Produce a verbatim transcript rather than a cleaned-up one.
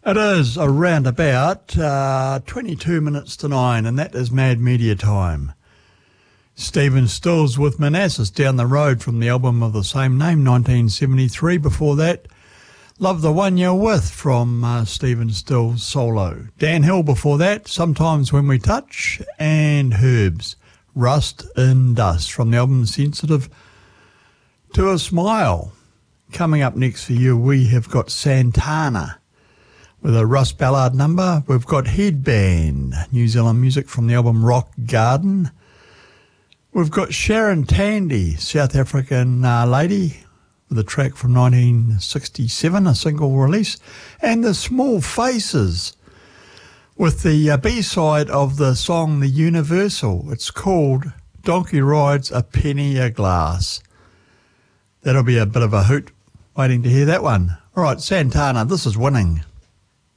It is around about uh, twenty-two minutes to nine, and that is Mad Media time. Stephen Stills with Manassas down the road from the album of the same name, nineteen seventy-three. Before that, Love the One You're With from uh, Stephen Stills solo. Dan Hill before that, Sometimes When We Touch, and Herbs, Rust in Dust from the album Sensitive to a Smile. Coming up next for you, we have got Santana with a Russ Ballard number. We've got Headband, New Zealand music from the album Rock Garden. We've got Sharon Tandy, South African uh, lady, with a track from nineteen sixty-seven, a single release. And the Small Faces with the uh, B-side of the song The Universal. It's called Donkey Rides a Penny a Glass. That'll be a bit of a hoot, waiting to hear that one. All right, Santana, this is Winning.